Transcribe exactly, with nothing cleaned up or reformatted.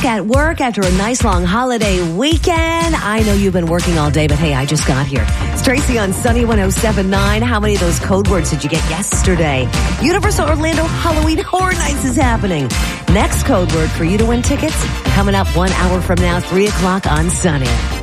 back at work after a nice long holiday weekend. I know you've been working all day, but hey, I just got here. It's Tracy on Sunny one oh seven point nine. How many of those code words did you get yesterday? Universal Orlando Halloween Horror Nights is happening. Next code word for you to win tickets coming up one hour from now, three o'clock on Sunny.